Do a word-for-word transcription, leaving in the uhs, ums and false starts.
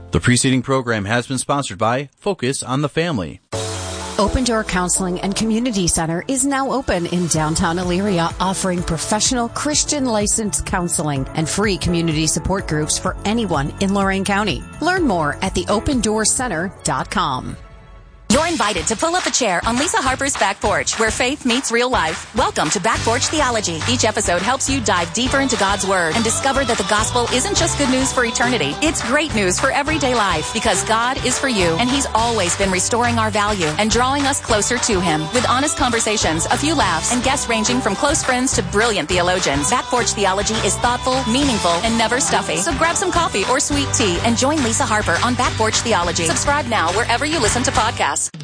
The preceding program has been sponsored by Focus on the Family. Open Door Counseling and Community Center is now open in downtown Elyria, offering professional Christian licensed counseling and free community support groups for anyone in Lorain County. Learn more at the open door center dot com. You're invited to pull up a chair on Lisa Harper's Back Porch, where faith meets real life. Welcome to Back Porch Theology. Each episode helps you dive deeper into God's Word and discover that the gospel isn't just good news for eternity. It's great news for everyday life, because God is for you, and He's always been restoring our value and drawing us closer to Him. With honest conversations, a few laughs, and guests ranging from close friends to brilliant theologians, Back Porch Theology is thoughtful, meaningful, and never stuffy. So grab some coffee or sweet tea and join Lisa Harper on Back Porch Theology. Subscribe now wherever you listen to podcasts.